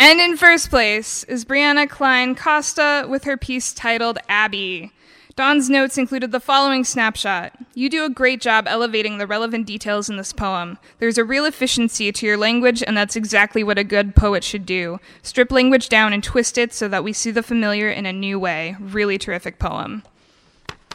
And in first place is Brianna Klein Costa with her piece titled Abby. Dawn's notes included the following snapshot. You do a great job elevating the relevant details in this poem. There's a real efficiency to your language, and that's exactly what a good poet should do. Strip language down and twist it so that we see the familiar in a new way. Really terrific poem.